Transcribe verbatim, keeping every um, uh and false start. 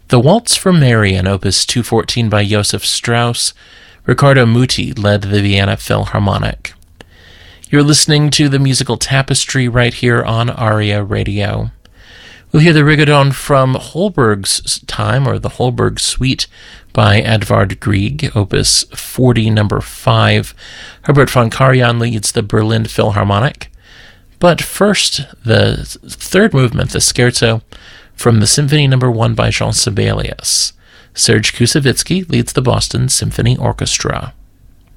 The Waltz for Marian, Opus two fourteen by Joseph Strauss. Riccardo Muti led the Vienna Philharmonic. You're listening to the Musical Tapestry right here on Aria Radio. We'll hear the Rigodon from Holberg's time, or the Holberg Suite, by Edvard Grieg, Opus forty, number five. Herbert von Karajan leads the Berlin Philharmonic. But first, the third movement, the Scherzo, from the Symphony number one by Jean Sibelius. Serge Koussevitzky leads the Boston Symphony Orchestra.